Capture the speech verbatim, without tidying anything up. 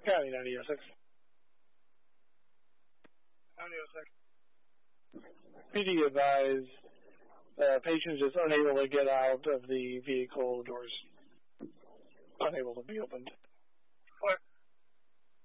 County ninety oh six. County oh six. P D advised uh, patient is unable to get out of the vehicle, doors unable to be opened. Click.